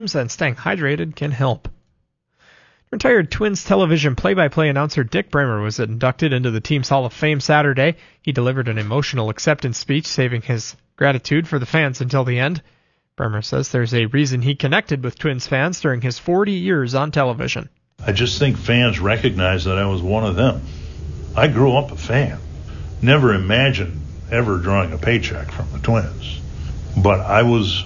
and staying hydrated can help. Retired Twins television play-by-play announcer Dick Bremer was inducted into the team's Hall of Fame Saturday. He delivered an emotional acceptance speech, saving his gratitude for the fans until the end. Bremer says there's a reason he connected with Twins fans during his 40 years on television. I just think fans recognize that I was one of them. I grew up a fan. Never imagined ever drawing a paycheck from the Twins. But I was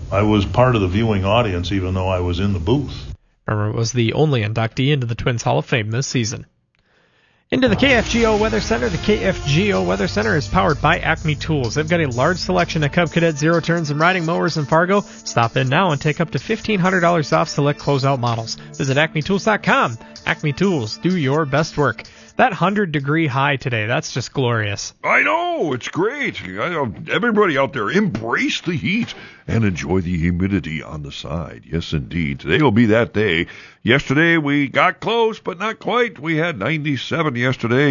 part of the viewing audience even though I was in the booth. Bremer was the only inductee into the Twins Hall of Fame this season. Into the KFGO Weather Center. The KFGO Weather Center is powered by Acme Tools. They've got a large selection of Cub Cadet zero turns and riding mowers in Fargo. Stop in now and take up to $1,500 off select closeout models. Visit acmetools.com. Acme Tools, do your best work. That 100-degree high today, that's just glorious. I know, it's great. Everybody out there, embrace the heat and enjoy the humidity on the side. Yes, indeed. Today will be that day. Yesterday we got close, but not quite. We had 97 yesterday,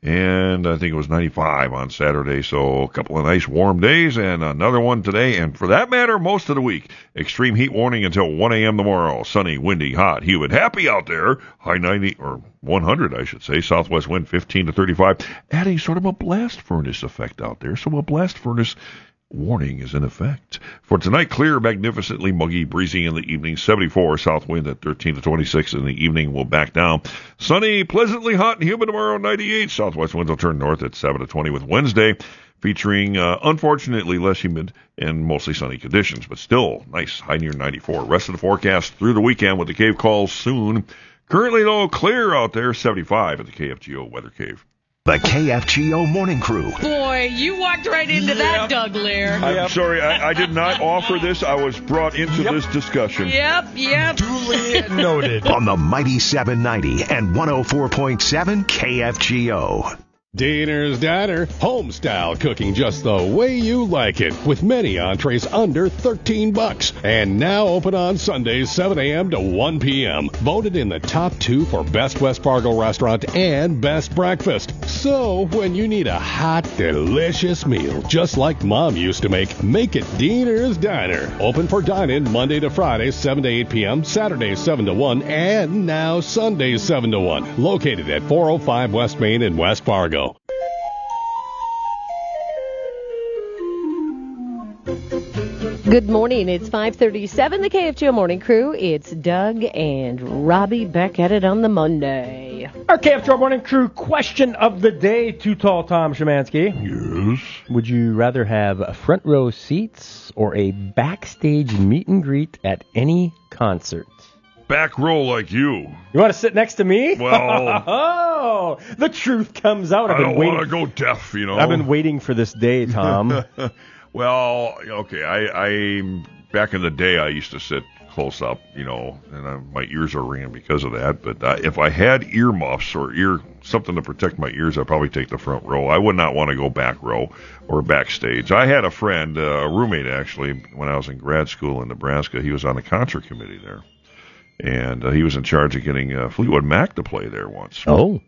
and I think it was 95 on Saturday. So a couple of nice warm days and another one today. And for that matter, most of the week. Extreme heat warning until 1 a.m. tomorrow. Sunny, windy, hot, humid, happy out there. High 90 or 100, I should say. Southwest wind 15 to 35. Adding sort of a blast furnace effect out there. So a blast furnace warning is in effect. For tonight, clear, magnificently muggy, breezy in the evening, 74, south wind at 13 to 26 in the evening will back down. Sunny, pleasantly hot and humid tomorrow, 98. Southwest winds will turn north at 7 to 20 with Wednesday, featuring, unfortunately, less humid and mostly sunny conditions, but still nice, high near 94. Rest of the forecast through the weekend with the cave calls soon. Currently, though, clear out there, 75 at the KFGO Weather Cave. The KFGO Morning Crew. Boy, you walked right into that, Doug Lear. I'm sorry, I did not offer this. I was brought into this discussion. Yep. Duly noted. On the mighty 790 and 104.7 KFGO. Diener's Diner, home-style cooking just the way you like it, with many entrees under $13. And now open on Sundays, 7 a.m. to 1 p.m. Voted in the top 2 for Best West Fargo Restaurant and Best Breakfast. So, when you need a hot, delicious meal, just like Mom used to make it Diener's Diner. Open for dine-in Monday to Friday, 7 to 8 p.m., Saturdays, 7 to 1, and now Sundays, 7 to 1. Located at 405 West Main in West Fargo. Good morning. It's 5:37. The KFGO Morning Crew. It's Doug and Robbie back at it on the Monday. Our KFGO Morning Crew question of the day, Too Tall Tom Szymanski. Yes. Would you rather have front row seats or a backstage meet and greet at any concert? Back row like you. You want to sit next to me? Well, oh, the truth comes out. I don't want to go deaf, you know. I've been waiting for this day, Tom. Well, okay, I back in the day I used to sit close up, you know, and my ears are ringing because of that. But if I had earmuffs or something to protect my ears, I'd probably take the front row. I would not want to go back row or backstage. I had a friend, a roommate actually, when I was in grad school in Nebraska. He was on the concert committee there, and he was in charge of getting Fleetwood Mac to play there once. Oh.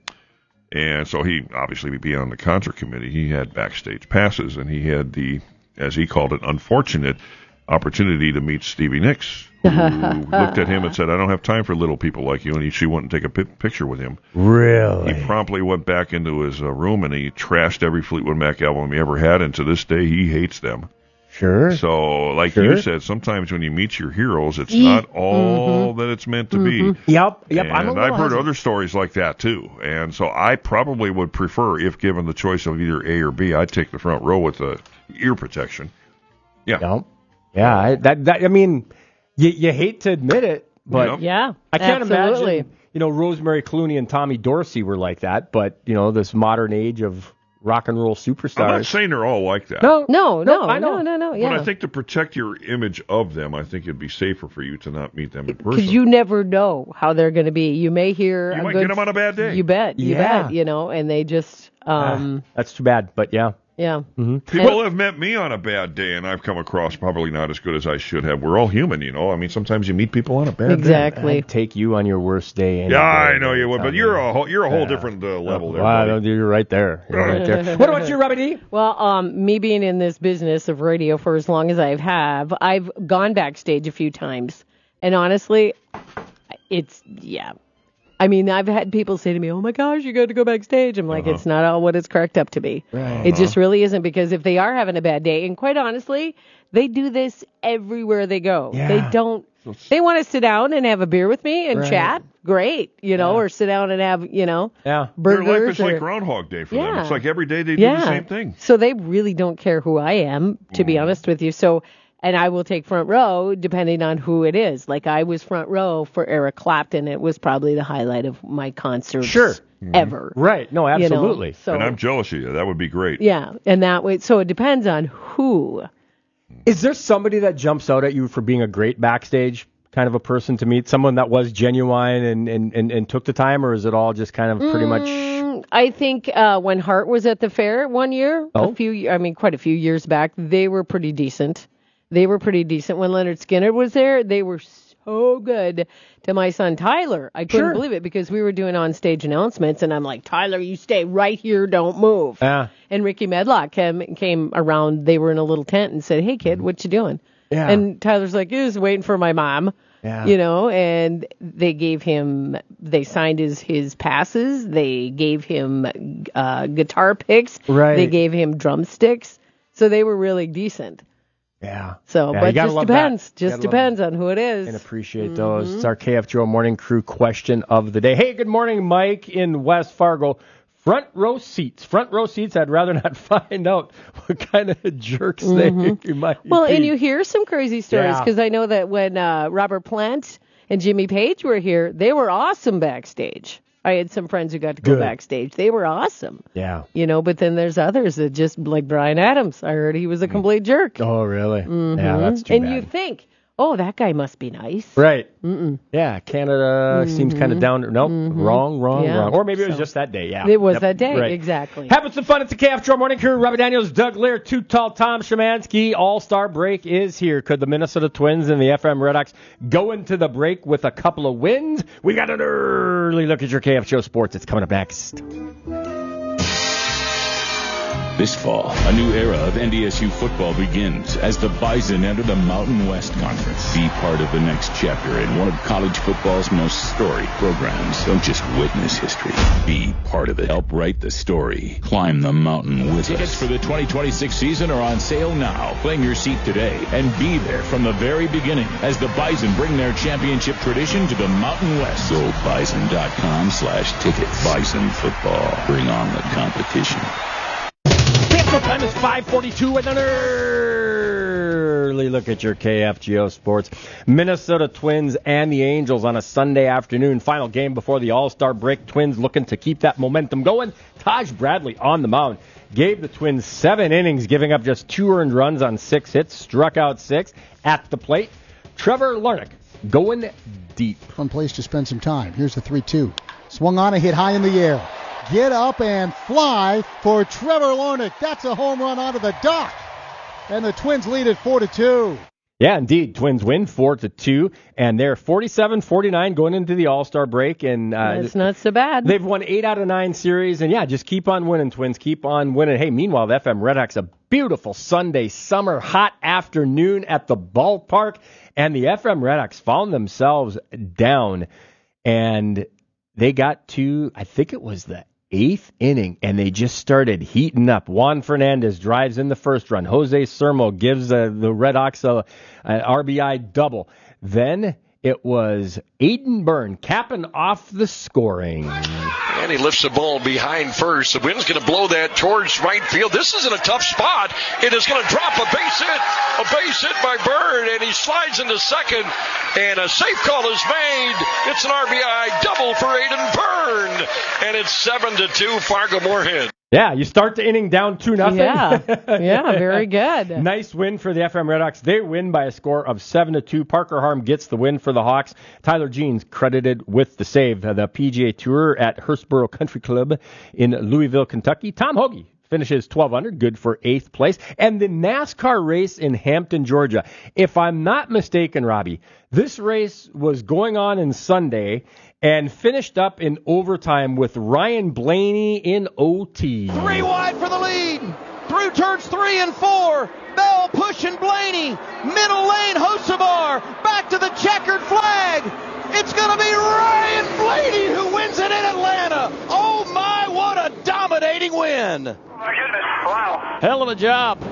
And so he, obviously being on the concert committee, he had backstage passes, and he had the, as he called it, unfortunate opportunity to meet Stevie Nicks, who looked at him and said, "I don't have time for little people like you," and she wouldn't take a picture with him. Really? He promptly went back into his room, and he trashed every Fleetwood Mac album he ever had, and to this day, he hates them. Sure. So, like you said, sometimes when you meet your heroes, it's not all that it's meant to be. Yep. And I've heard other stories like that, too. And so I probably would prefer, if given the choice of either A or B, I'd take the front row with the ear protection. Yeah. Yep. Yeah. I mean, you hate to admit it, but yeah, I can't absolutely. imagine, you know, Rosemary Clooney and Tommy Dorsey were like that, but, you know, this modern age of rock and roll superstars. I'm not saying they're all like that. No. I know. No. Yeah. But I think to protect your image of them, I think it'd be safer for you to not meet them in person. Because you never know how they're going to be. You may hear You might get them on a bad day. You bet. You Yeah. bet. You know, and they just. That's too bad, but yeah. Yeah. Mm-hmm. People have met me on a bad day, and I've come across probably not as good as I should have. We're all human, you know. I mean, sometimes you meet people on a bad day. Exactly. I'd take you on your worst day. Yeah, I know you would, but you're a whole different level there. Well, you're right there. What about you, Robbie D? Well, me being in this business of radio for as long as I've gone backstage a few times And honestly, I mean, I've had people say to me, oh my gosh, you got to go backstage. I'm like, it's not all what it's cracked up to be. Right. It just really isn't, because if they are having a bad day, and quite honestly, they do this everywhere they go. Yeah. They want to sit down and have a beer with me and chat. Great, or sit down and have, burgers. Their life is like Groundhog Day for them. It's like every day they do the same thing. So they really don't care who I am, to be honest with you. So, and I will take front row depending on who it is. Like I was front row for Eric Clapton. It was probably the highlight of my concerts ever. Right. No, absolutely. So, and I'm jealous of you. That would be great. Yeah. And that way, so it depends on who. Is there somebody that jumps out at you for being a great backstage kind of a person to meet? Someone that was genuine and took the time, or is it all just kind of pretty much? I think when Hart was at the fair one year, quite a few years back, they were pretty decent. When Leonard Skinner was there, they were so good to my son Tyler. I couldn't believe it, because we were doing on-stage announcements, and I'm like, Tyler, you stay right here, don't move. And Ricky Medlock came around. They were in a little tent and said, hey, kid, what you doing? Yeah. And Tyler's like, he was waiting for my mom. Yeah. And they signed his passes. They gave him guitar picks. Right. They gave him drumsticks. So they were really decent. Yeah. So, but it just depends. Just depends on who it is. And appreciate those. It's our KFGO Morning Crew question of the day. Hey, good morning, Mike in West Fargo. Front row seats. I'd rather not find out what kind of jerks they might be. Well, and you hear some crazy stories, because I know that when Robert Plant and Jimmy Page were here, they were awesome backstage. I had some friends who got to go backstage. They were awesome. Yeah. But then there's others that just, like Bryan Adams. I heard he was a complete jerk. Oh, really? Yeah, that's too bad. And you think, oh, that guy must be nice. Right. Yeah, Canada seems kind of down. Nope, wrong. Or maybe it was just that day. Yeah, it was that day, exactly. Having some fun. It's the KFGO Morning Crew. Robbie Daniels, Doug Lear, Too Tall, Tom Szymanski. All-Star break is here. Could the Minnesota Twins and the FM Redhawks go into the break with a couple of wins? We got an early look at your KFGO Sports. It's coming up next. This fall, a new era of NDSU football begins as the Bison enter the Mountain West Conference. Be part of the next chapter in one of college football's most storied programs. Don't just witness history. Be part of it. Help write the story. Climb the mountain with Tickets for the 2026 season are on sale now. Claim your seat today and be there from the very beginning as the Bison bring their championship tradition to the Mountain West. Go Bison.com/tickets. Bison football. Bring on the competition. Time is 5:42 with an early look at your KFGO Sports. Minnesota Twins and the Angels on a Sunday afternoon. Final game before the All-Star break. Twins looking to keep that momentum going. Taj Bradley on the mound gave the Twins 7 innings, giving up just 2 earned runs on 6 hits, struck out 6 at the plate. Trevor Larnach going deep. Fun place to spend some time. Here's the 3-2. Swung on, a hit high in the air. Get up and fly for Trevor Larnach. That's a home run onto the dock. And the Twins lead at 4-2. Yeah, indeed. Twins win 4-2, and they're 47-49 going into the All-Star break. And that's not so bad. They've won 8 out of 9 series, and just keep on winning, Twins. Keep on winning. Hey, meanwhile, the FM Redhawks, a beautiful Sunday, summer, hot afternoon at the ballpark, and the FM Redhawks found themselves down, and they got to, I think it was the 8th inning, and they just started heating up. Juan Fernandez drives in the first run. Jose Sermo gives the Redhawks an RBI double. Then it was Aiden Byrne capping off the scoring. And he lifts the ball behind first. The wind's going to blow that towards right field. This is in a tough spot. It is going to drop a base hit. A base hit by Byrne, and he slides into second. And a safe call is made. It's an RBI double for Aiden Byrne. And it's 7-2 Fargo-Moorhead. Yeah, you start the inning down 2-0. Yeah, very good. Nice win for the FM Redhawks. They win by a score of 7-2. Parker Harm gets the win for the Hawks. Tyler Jeans credited with the save. The PGA Tour at Hurstboro Country Club in Louisville, Kentucky. Tom Hoagie finishes 12 under, good for 8th place. And the NASCAR race in Hampton, Georgia. If I'm not mistaken, Robbie, this race was going on in Sunday and finished up in overtime with Ryan Blaney in OT. 3 wide for the lead. Through U-turns 3 and 4. Bell pushing Blaney. Middle lane, Hocevar. Back to the checkered flag. It's going to be Ryan Blaney who wins it in Atlanta. Oh, my, what a dominating win. Oh, my goodness. Wow. Hell of a job.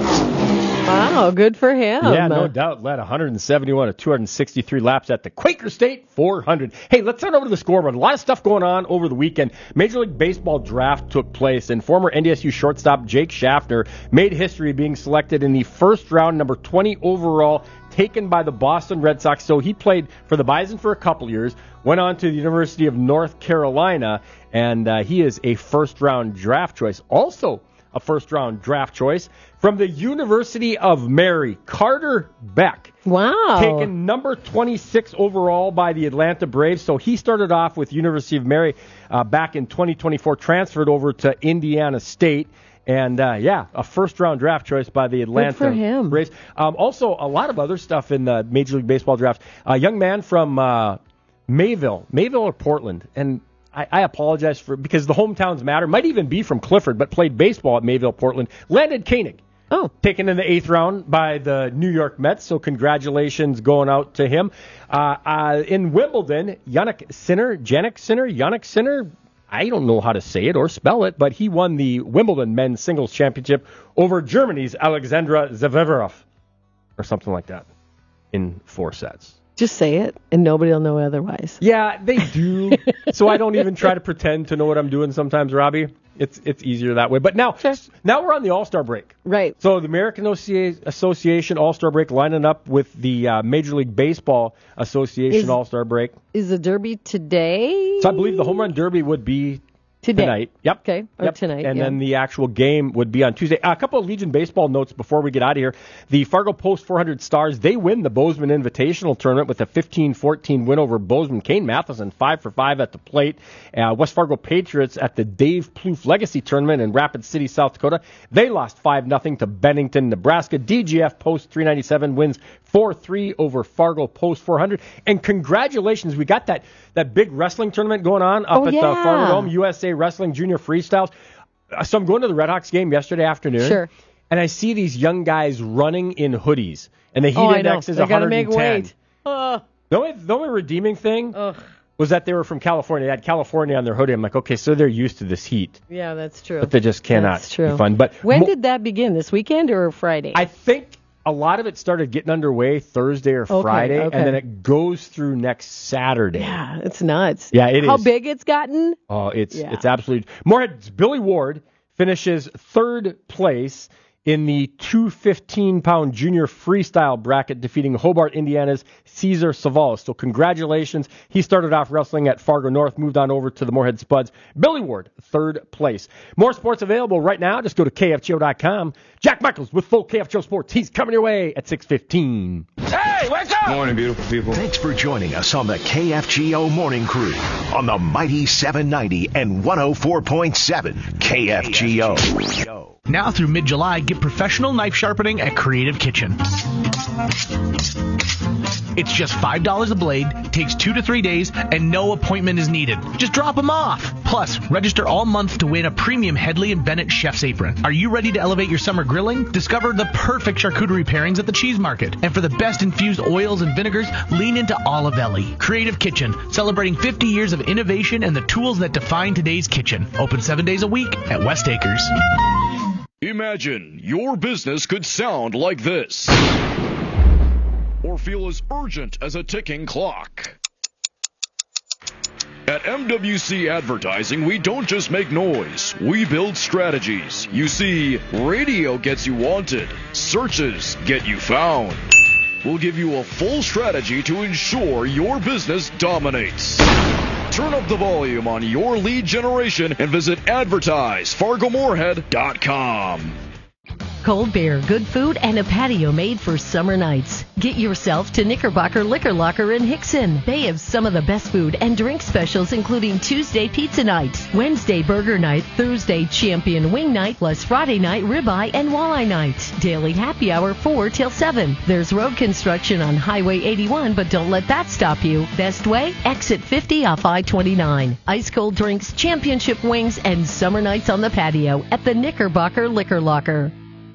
Wow, good for him. Yeah, no doubt. Led 171 of 263 laps at the Quaker State 400. Hey, let's turn over to the scoreboard. A lot of stuff going on over the weekend. Major League Baseball draft took place, and former NDSU shortstop Jake Schaffner made history being selected in the first round, number 20 overall, taken by the Boston Red Sox. So he played for the Bison for a couple years, went on to the University of North Carolina, and he is a first-round draft choice. Also a first-round draft choice from the University of Mary, Carter Beck. Wow. Taken number 26 overall by the Atlanta Braves. So he started off with University of Mary back in 2024, transferred over to Indiana State. And, a first-round draft choice by the Atlanta Braves. Also, a lot of other stuff in the Major League Baseball draft. A young man from Mayville or Portland, and I apologize because the hometowns matter. Might even be from Clifford, but played baseball at Mayville, Portland. Landon Koenig. Oh. Taken in the 8th round by the New York Mets, so congratulations going out to him. In Wimbledon, Jannik Sinner, I don't know how to say it or spell it, but he won the Wimbledon men's singles championship over Germany's Alexandra Zverev, or something like that, in 4 sets. Just say it, and nobody will know otherwise. Yeah, they do. So I don't even try to pretend to know what I'm doing sometimes, Robbie. It's easier that way. But now we're on the All-Star break. Right. So the American Association All-Star break lining up with the Major League Baseball Association All-Star break. Is the Derby today? So I believe the Home Run Derby would be tonight. Yep. Okay. Or tonight. And then the actual game would be on Tuesday. A couple of Legion baseball notes before we get out of here. The Fargo Post 400 Stars, they win the Bozeman Invitational Tournament with a 15-14 win over Bozeman. Kane Matheson 5 for 5 at the plate. West Fargo Patriots at the Dave Plouffe Legacy Tournament in Rapid City, South Dakota. They lost 5-0 to Bennington, Nebraska. DGF Post 397 wins 4-3 over Fargo Post 400. And congratulations, we got that big wrestling tournament going on up at the Fargo Dome, USA Wrestling Junior Freestyles. So I'm going to the Red Hawks game yesterday afternoon. Sure. And I see these young guys running in hoodies. And the heat index is 110. Gotta make weight. The only redeeming thing was that they were from California. They had California on their hoodie. I'm like, okay, so they're used to this heat. Yeah, that's true. But they just cannot be fun. But when did that begin? This weekend or Friday? I think a lot of it started getting underway Thursday or Friday, and then it goes through next Saturday. Yeah, it's nuts. Yeah, it is. How big it's gotten? Oh, it's absolutely. Moorhead's Billy Ward finishes 3rd place in the 215-pound junior freestyle bracket, defeating Hobart, Indiana's Cesar Savalas. So congratulations. He started off wrestling at Fargo North, moved on over to the Moorhead Spuds. Billy Ward, 3rd place. More sports available right now. Just go to KFGO.com. Jack Michaels with full KFGO Sports. He's coming your way at 6:15. Hey, wake up! Morning, beautiful people. Thanks for joining us on the KFGO Morning Crew on the mighty 790 and 104.7 KFGO. Now through mid-July, get professional knife sharpening at Creative Kitchen. It's just $5 a blade, takes 2 to 3 days, and no appointment is needed. Just drop them off. Plus, register all month to win a premium Headley & Bennett Chef's Apron. Are you ready to elevate your summer grilling? Discover the perfect charcuterie pairings at the Cheese Market. And for the best infused oils and vinegars, lean into Olivelli. Creative Kitchen, celebrating 50 years of innovation and the tools that define today's kitchen. Open 7 days a week at West Acres. Imagine your business could sound like this, or feel as urgent as a ticking clock. At MWC Advertising, we don't just make noise, we build strategies. You see, radio gets you wanted, searches get you found. We'll give you a full strategy to ensure your business dominates. Turn up the volume on your lead generation and visit advertisefargomoorhead.com. cold beer, good food, and a patio made for summer nights. Get yourself to Knickerbocker Liquor Locker in Hickson. They have some of the best food and drink specials, including Tuesday pizza night, Wednesday burger night, Thursday champion wing night, plus Friday night ribeye and walleye night. Daily happy hour 4 till 7. There's road construction on Highway 81, but don't let that stop you. Best way? Exit 50 off I-29. Ice cold drinks, championship wings, and summer nights on the patio at the Knickerbocker Liquor Locker.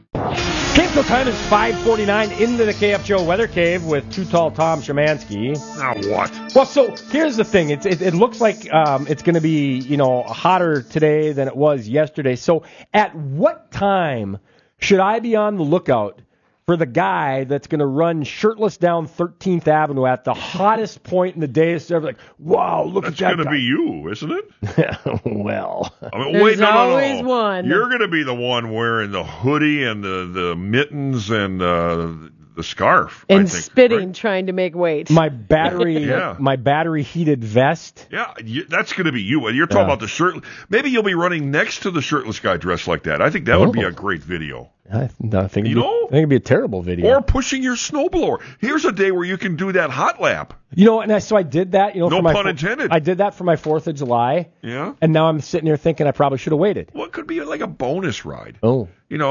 Cape time is 5:49 into the KFGO Weather Cave with Too Tall Tom Szymanski. Now what? Well, so here's the thing. It looks like it's going to be, hotter today than it was yesterday. So at what time should I be on the lookout for the guy that's going to run shirtless down 13th Avenue at the hottest point in the day? So everyone's like, wow, look That's at that going to guy. be you, isn't it? Well, There's always one. You're going to be the one wearing the hoodie and the mittens and the scarf. And I think, spitting, right? trying to make weight. my battery, Yeah. my battery heated vest. Yeah, that's going to be you. You're talking about the shirt. Maybe you'll be running next to the shirtless guy dressed like that. I think that would be a great video. I think it'd know? it'd be a terrible video. Or pushing your snowblower. Here's a day where you can do that hot lap. So I did that. No for my pun intended. I did that for my 4th of July. Yeah. And now I'm sitting here thinking I probably should have waited. Well, it could be like a bonus ride. Oh.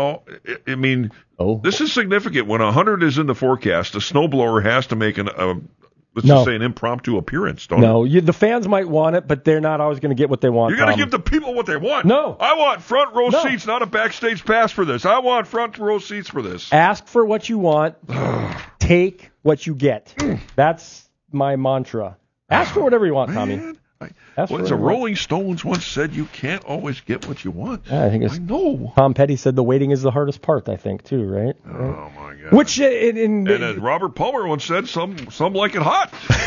I mean, this is significant. When 100 is in the forecast, the snowblower has to make just say an impromptu appearance, don't it? The fans might want it, but they're not always going to get what they want. You're going to give the people what they want. No. I want front row seats, not a backstage pass for this. I want front row seats for this. Ask for what you want. Take what you get. That's my mantra. Ask for whatever you want, Tommy. The Rolling Stones once said you can't always get what you want. I think I know. Tom Petty said the waiting is the hardest part, I think, too, right? Oh, my God. Which, and as Robert Palmer once said, some like it hot.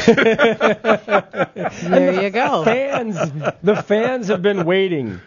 There you go. The fans have been waiting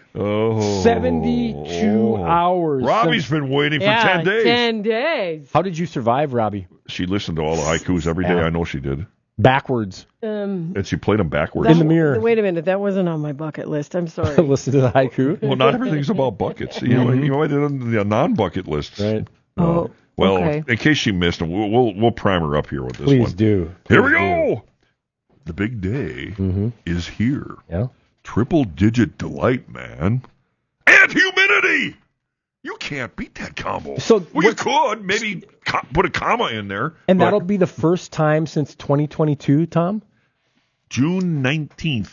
72 hours. Robbie's been waiting for 10 days. 10 days. How did you survive, Robbie? She listened to all the haikus every day. I know she did. Backwards. And she played them backwards. In the mirror. Wait a minute. That wasn't on my bucket list. I'm sorry. Listen to the haiku. Well, not everything's about buckets. You might do the non-bucket lists. Right. Well, okay. In case she missed them, we'll prime her up here with this one. Please do. Here we go. The big day is here. Yeah. Triple-digit delight, man. And humidity. You can't beat that combo. You could maybe put a comma in there. And that'll be the first time since 2022, Tom? June 19th,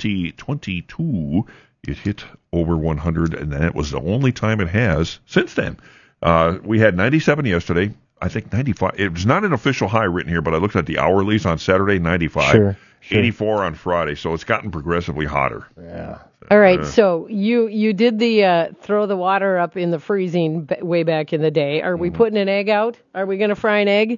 2022, it hit over 100, and that was the only time it has since then. We had 97 yesterday. I think 95. It was not an official high written here, but I looked at the hourlies on Saturday, 95. Sure. 84 on Friday, so it's gotten progressively hotter. Yeah. All right, so you did the throw the water up in the freezing way back in the day. Are we putting an egg out? Are we going to fry an egg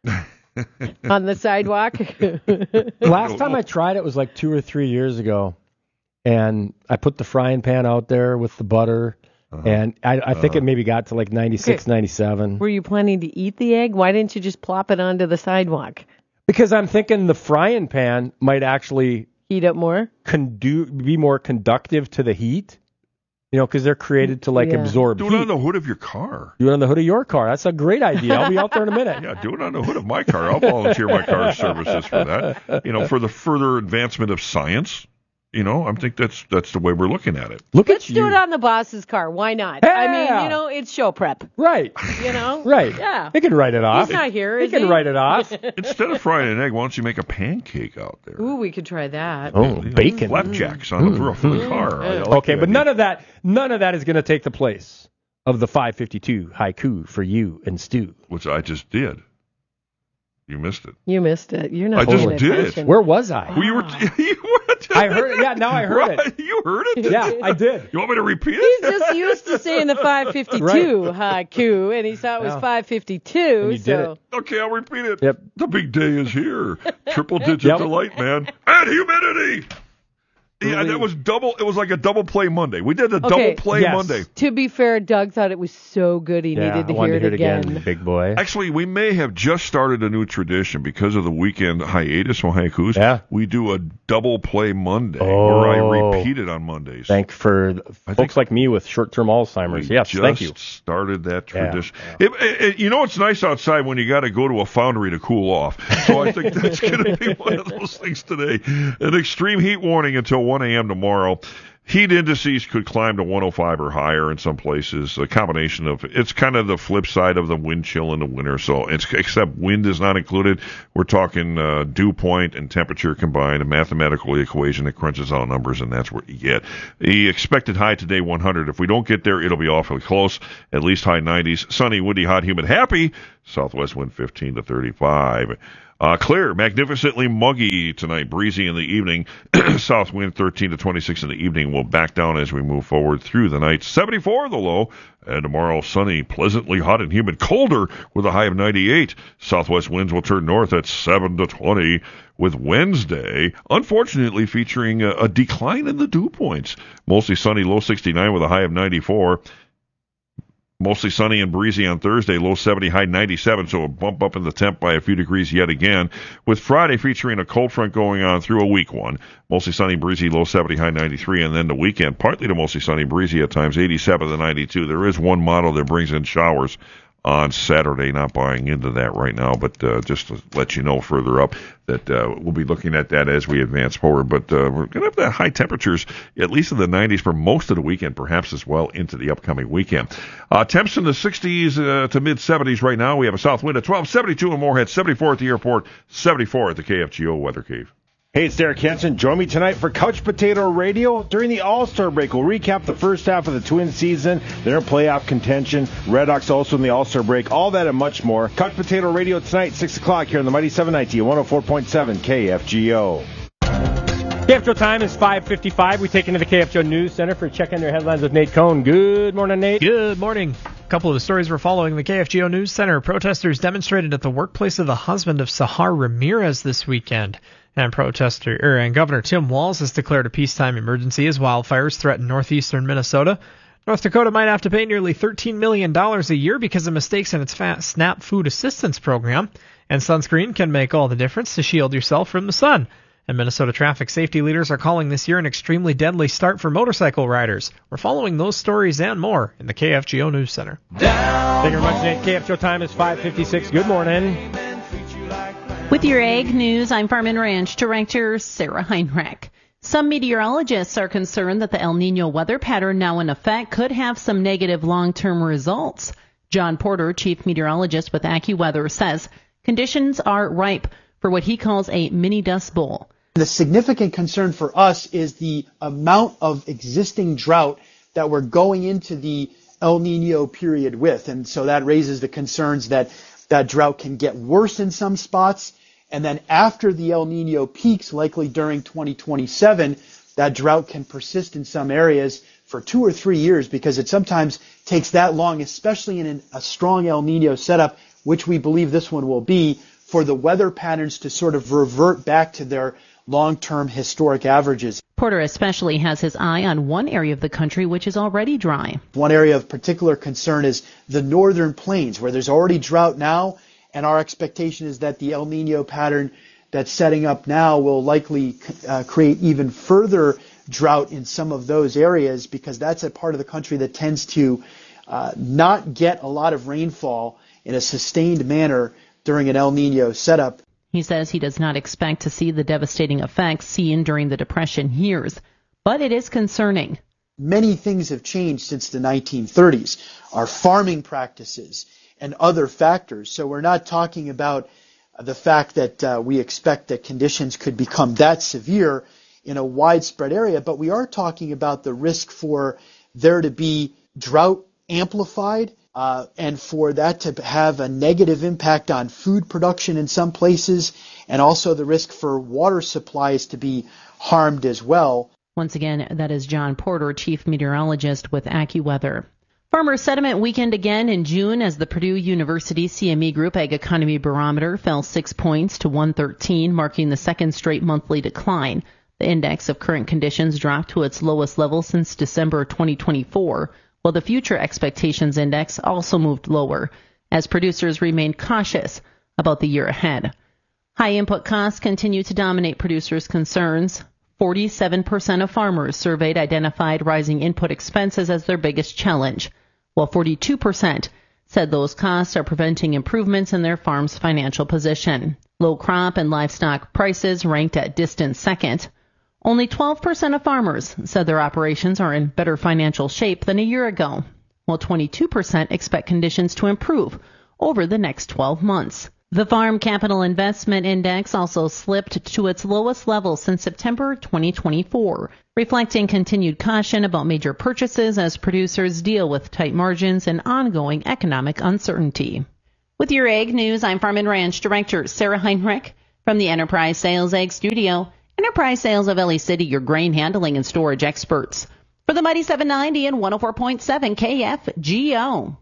on the sidewalk? Last time I tried it was like 2 or 3 years ago, and I put the frying pan out there with the butter, and I think it maybe got to like 96, 97. Were you planning to eat the egg? Why didn't you just plop it onto the sidewalk? Because I'm thinking the frying pan might actually heat up more, be more conductive to the heat. Because they're created to absorb heat. Do it on the hood of your car. Do it on the hood of your car. That's a great idea. I'll be out there in a minute. Yeah, do it on the hood of my car. I'll volunteer my car services for that. For the further advancement of science. I think that's the way we're looking at it. Let's do it on the boss's car. Why not? Yeah. I mean, it's show prep. Right. Right. Yeah. He can write it off. He's not here, He can write it off. Instead of frying an egg, why don't you make a pancake out there? Ooh, we could try that. Oh, bacon. Flapjacks on the roof of the car. Okay, but none of that is going to take the place of the 552 haiku for you and Stu. Which I just did. You missed it. You missed it. You're not. I just did. Attention. Where was I? Well, you were. I heard it. Yeah, now I heard it. You heard it? Yeah, I did. You want me to repeat He's it? just used to saying the 552 haiku, and he thought it was 552. And you did it. Okay, I'll repeat it. Yep. The big day is here. Triple-digit delight, man. And humidity. Yeah, that was double. It was like a double play Monday. We did a double play Monday. To be fair, Doug thought it was so good he needed to hear it again. Big boy. Actually, we may have just started a new tradition because of the weekend hiatus on Haikus. Yeah. We do a double play Monday where I repeat it on Mondays. Thank for folks like me with short-term Alzheimer's. Yes, thank you. Just started that tradition. Yeah. You know, it's nice outside when you got to go to a foundry to cool off. So I think that's going to be one of those things today. An extreme heat warning until 1 a.m. tomorrow. Heat indices could climb to 105 or higher in some places. A combination of, it's kind of the flip side of the wind chill in the winter. So except wind is not included. We're talking dew point and temperature combined, a mathematical equation that crunches out numbers, and that's what you get. The expected high today, 100. If we don't get there, it'll be awfully close. At least high 90s. Sunny, windy, hot, humid, happy. Southwest wind 15 to 35. Clear, magnificently muggy tonight, breezy in the evening. South wind 13 to 26 in the evening. Will back down as we move forward through the night. 74 the low. And tomorrow, sunny, pleasantly hot and humid, colder with a high of 98. Southwest winds will turn north at 7 to 20. With Wednesday, unfortunately, featuring a decline in the dew points. Mostly sunny, low 69 with a high of 94. Mostly sunny and breezy on Thursday, low 70, high 97, so a bump up in the temp by a few degrees yet again. With Friday featuring a cold front going on through a weak one. Mostly sunny, breezy, low 70, high 93, and then the weekend, partly to mostly sunny, breezy at times, 87 to 92. There is one model that brings in showers on Saturday. Not buying into that right now, but just to let you know further up that we'll be looking at that as we advance forward. But we're going to have that high temperatures, at least in the 90s for most of the weekend, perhaps as well into the upcoming weekend. Temps in the 60s to mid-70s right now. We have a south wind at 12, 72 in Moorhead, 74 at the airport, 74 at the KFGO Weather Cave. Hey, it's Derek Henson. Join me tonight for Couch Potato Radio. During the All-Star break, we'll recap the first half of the Twins season, their playoff contention, Red Hawks also in the All-Star break, all that and much more. Couch Potato Radio tonight, 6 o'clock here on the Mighty 790 at 104.7 KFGO. KFGO time is 5:55. We take into the KFGO News Center for check-in their headlines with Nate Cohn. Good morning, Nate. Good morning. A couple of the stories we're following the KFGO News Center. Protesters demonstrated at the workplace of the husband of Sahar Ramirez this weekend. And Governor Tim Walz has declared a peacetime emergency as wildfires threaten northeastern Minnesota. North Dakota might have to pay nearly $13 million a year because of mistakes in its SNAP food assistance program. And sunscreen can make all the difference to shield yourself from the sun. And Minnesota traffic safety leaders are calling this year an extremely deadly start for motorcycle riders. We're following those stories and more in the KFGO News Center. Thank you very much, Nate. KFGO time is 5:56. Good morning. With your ag news, I'm Farm and Ranch Director Sarah Heinrich. Some meteorologists are concerned that the El Nino weather pattern now in effect could have some negative long-term results. John Porter, chief meteorologist with AccuWeather, says conditions are ripe for what he calls a mini dust bowl. The significant concern for us is the amount of existing drought that we're going into the El Nino period with. And so that raises the concerns that that drought can get worse in some spots. And then after the El Nino peaks, likely during 2027, that drought can persist in some areas for 2 or 3 years because it sometimes takes that long, especially in a strong El Nino setup, which we believe this one will be, for the weather patterns to sort of revert back to their long-term historic averages. Porter especially has his eye on one area of the country which is already dry. One area of particular concern is the northern plains, where there's already drought now, and our expectation is that the El Nino pattern that's setting up now will likely create even further drought in some of those areas, because that's a part of the country that tends to not get a lot of rainfall in a sustained manner during an El Nino setup. He says he does not expect to see the devastating effects seen during the Depression years, but it is concerning. Many things have changed since the 1930s, our farming practices and other factors. So we're not talking about the fact that we expect that conditions could become that severe in a widespread area, but we are talking about the risk for there to be drought amplified, and for that to have a negative impact on food production in some places, and also the risk for water supplies to be harmed as well. Once again, that is John Porter, chief meteorologist with AccuWeather. Farmer sentiment weakened again in June as the Purdue University CME Group Ag Economy Barometer fell 6 points to 113, marking the second straight monthly decline. The index of current conditions dropped to its lowest level since December 2024, while the future expectations index also moved lower as producers remained cautious about the year ahead. High input costs continue to dominate producers' concerns. 47% of farmers surveyed identified rising input expenses as their biggest challenge, while 42% said those costs are preventing improvements in their farm's financial position. Low crop and livestock prices ranked at distant second. Only 12% of farmers said their operations are in better financial shape than a year ago, while 22% expect conditions to improve over the next 12 months. The Farm Capital Investment Index also slipped to its lowest level since September 2024, reflecting continued caution about major purchases as producers deal with tight margins and ongoing economic uncertainty. With your Ag News, I'm Farm and Ranch Director Sarah Heinrich from the Enterprise Sales Ag Studio. Enterprise Sales of LA City, your grain handling and storage experts. For the Mighty 790 and 104.7 KFGO.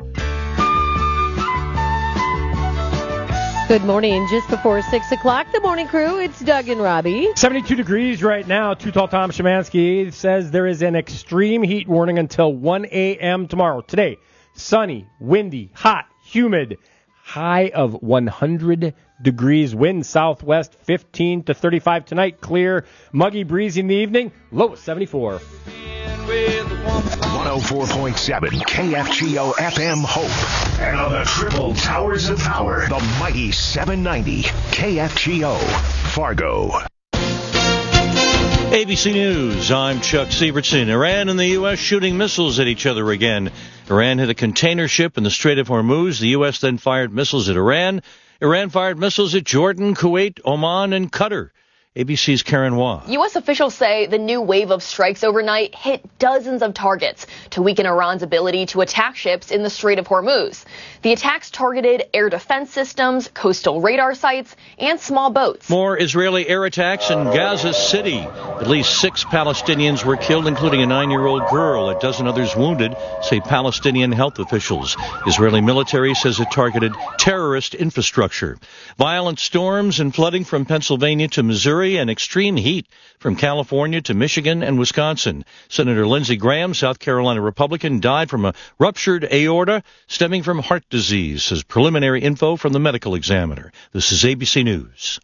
Good morning. Just before 6 o'clock, the morning crew, it's Doug and Robbie. 72 degrees right now. Too Tall Tom Szymanski says there is an extreme heat warning until 1 a.m. tomorrow. Today, sunny, windy, hot, humid, high of 100 degrees. Wind southwest 15 to 35 tonight. Clear, muggy, breezy in the evening. Low of 74. 104.7 KFGO FM Hope. And on the triple towers of power, the mighty 790 KFGO Fargo. ABC News, I'm Chuck Sievertson. Iran and the U.S. shooting missiles at each other again. Iran hit a container ship in the Strait of Hormuz. The U.S. then fired missiles at Iran. Iran fired missiles at Jordan, Kuwait, Oman, and Qatar. ABC's Karen Waugh. U.S. officials say the new wave of strikes overnight hit dozens of targets to weaken Iran's ability to attack ships in the Strait of Hormuz. The attacks targeted air defense systems, coastal radar sites, and small boats. More Israeli air attacks in Gaza City. At least 6 Palestinians were killed, including a 9-year-old girl. A dozen others wounded, say Palestinian health officials. Israeli military says it targeted terrorist infrastructure. Violent storms and flooding from Pennsylvania to Missouri, and extreme heat from California to Michigan and Wisconsin. Senator Lindsey Graham, South Carolina Republican, died from a ruptured aorta stemming from heart disease, says preliminary info from the medical examiner. This is ABC News.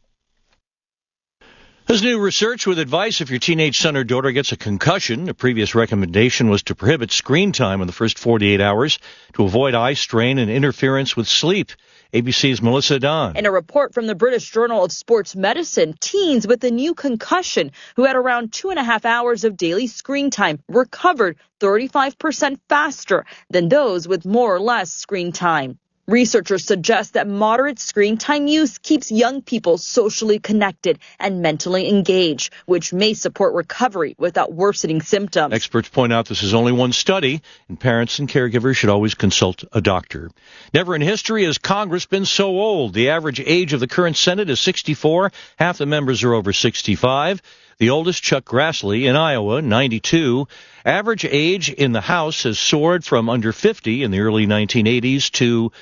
There's new research with advice if your teenage son or daughter gets a concussion. A previous recommendation was to prohibit screen time in the first 48 hours to avoid eye strain and interference with sleep. ABC's Melissa Don. In a report from the British Journal of Sports Medicine, teens with a new concussion who had around 2.5 hours of daily screen time recovered 35% faster than those with more or less screen time. Researchers suggest that moderate screen time use keeps young people socially connected and mentally engaged, which may support recovery without worsening symptoms. Experts point out this is only one study, and parents and caregivers should always consult a doctor. Never in history has Congress been so old. The average age of the current Senate is 64. Half the members are over 65. The oldest, Chuck Grassley in Iowa, 92. Average age in the House has soared from under 50 in the early 1980s to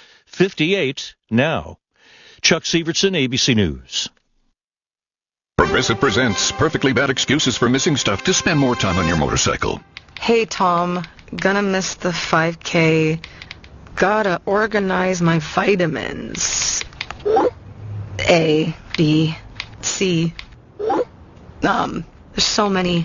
58 now. Chuck Sievertson, ABC News. Progressive presents Perfectly Bad Excuses for Missing Stuff to spend more time on your motorcycle. Hey, Tom. Gonna miss the 5K. Gotta organize my vitamins. A, B, C. There's so many.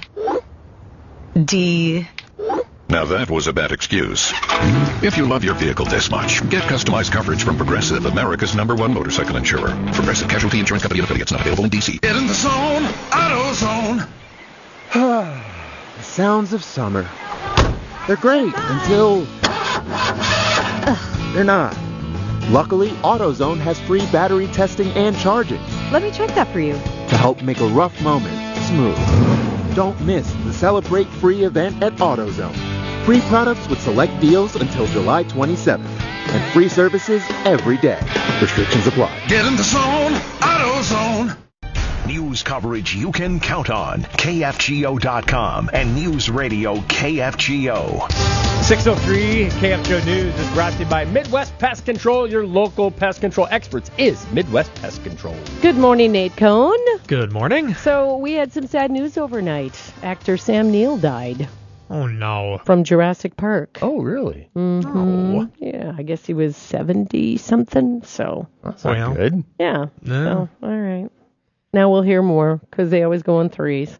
D. Now that was a bad excuse. If you love your vehicle this much, get customized coverage from Progressive, America's #1 motorcycle insurer. Progressive Casualty Insurance Company and affiliates, not available in D.C. Get in the zone, AutoZone. The sounds of summer. They're great until they're not. Luckily, AutoZone has free battery testing and charging. Let me check that for you. To help make a rough moment smooth. Don't miss the Celebrate Free event at AutoZone. Free products with select deals until July 27th. And free services every day. Restrictions apply. Get in the zone, AutoZone. News coverage you can count on. KFGO.com and News Radio KFGO. 6:03 KFGO News is brought to you by Midwest Pest Control. Your local pest control experts is Midwest Pest Control. Good morning, Nate Cohn. Good morning. So we had some sad news overnight. Actor Sam Neill died. Oh, no. From Jurassic Park. Oh, really? Mm-hmm. Oh. Yeah, I guess he was 70-something, so. That's not good. Yeah. No. So, all right. Now we'll hear more, because they always go in threes.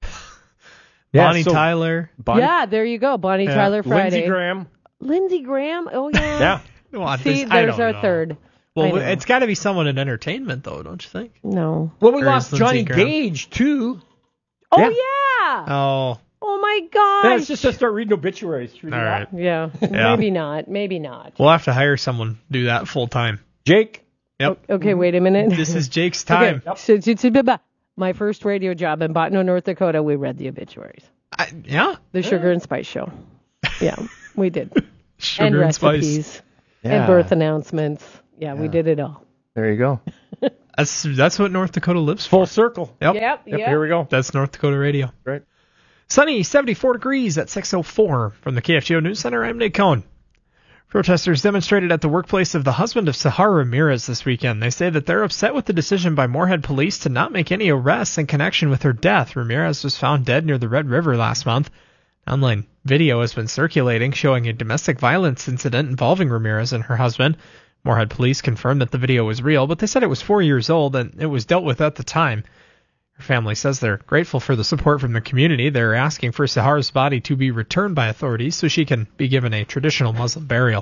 Bonnie Tyler. Yeah, there you go. Bonnie Tyler Friday. Lindsey Graham. Lindsey Graham? Oh, yeah. Yeah. Well, See, there's our third. Well, it's got to be someone in entertainment, though, don't you think? No. Well, we Or lost is Lindsey Johnny Graham? Gage, too. Oh, yeah. Oh. Oh, my gosh. Yeah, let's just start reading obituaries. All right. Yeah. Yeah. Maybe not. Maybe not. We'll have to hire someone to do that full time. Jake. Yep. Okay, wait a minute. This is Jake's time. Okay. My first radio job in Bottineau, North Dakota, we read the obituaries. Yeah? The Sugar and Spice Show. Yeah, we did. Sugar and Spice. Recipes. Yeah. And birth announcements. Yeah, we did it all. There you go. That's what North Dakota lives for. Full circle. Yep. Here we go. That's North Dakota radio. Right. Sunny, 74 degrees at 6:04. From the KFGO News Center, I'm Nate Cohn. Protesters demonstrated at the workplace of the husband of Sahar Ramirez this weekend. They say that they're upset with the decision by Moorhead police to not make any arrests in connection with her death. Ramirez was found dead near the Red River last month. Online video has been circulating showing a domestic violence incident involving Ramirez and her husband. Moorhead police confirmed that the video was real, but they said it was 4 years old and it was dealt with at the time. Her family says they're grateful for the support from the community. They're asking for Sahar's body to be returned by authorities so she can be given a traditional Muslim burial.